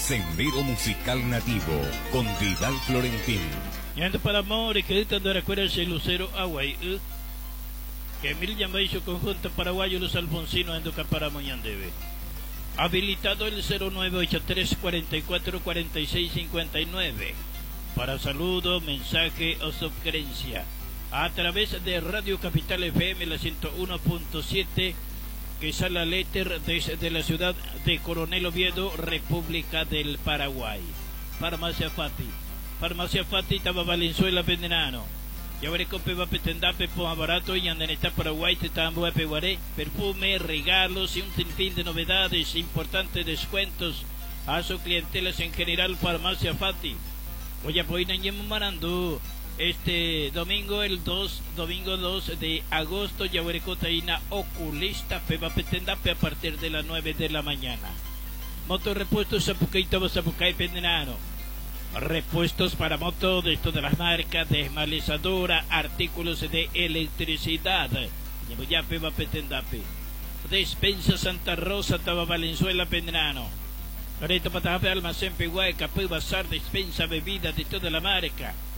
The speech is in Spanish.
Sendero Musical Nativo con Vidal Florentín. Yendo para amor y que editando recuerdas el Lucero Aguay, que Emil Yambay su conjunto paraguayo Los Alfonsinos en Duca para Moñandebe. Habilitado el 0983-444659 para saludo, mensaje o sugerencia a través de Radio Capital FM la 101.7 que sale al éter desde la ciudad de Coronel Oviedo, República del Paraguay. Farmacia Fati, Taba Valenzuela Vendenano. Yavaré cope va petendape po barato y andaneta Paraguay te tambo peguaré, perfume, regalos y un sinfín de novedades, importantes descuentos a sus clientelas en general. Farmacia Fati. Voy a poner en Marandú este domingo, domingo 2 de agosto, Yavaré cotaína oculista peba petendape a partir de las 9 de la mañana. Motorrepuestos Zapucay, Taba Zapucay Vendenano. Repuestos para moto de todas las marcas, desmalizadora, artículos de electricidad. Despensa Santa Rosa, Taba Valenzuela Vendenano. Loreto Patape, Almacén Peguay, Capú Bazar, despensa bebida de toda la marca.